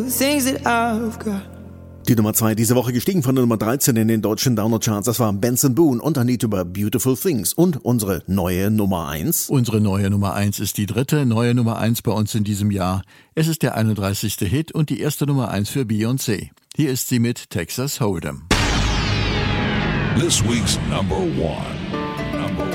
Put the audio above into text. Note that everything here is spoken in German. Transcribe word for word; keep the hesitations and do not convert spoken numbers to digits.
Things that I've got. Die Nummer zwei diese Woche gestiegen von der Nummer dreizehn in den deutschen Download-Charts. Das war Benson Boone und ein Lied über Beautiful Things. Und unsere neue Nummer eins. Unsere neue Nummer eins ist die dritte neue Nummer eins bei uns in diesem Jahr. Es ist der einunddreißigste Hit und die erste Nummer eins für Beyoncé. Hier ist sie mit Texas Hold'em. This week's number one.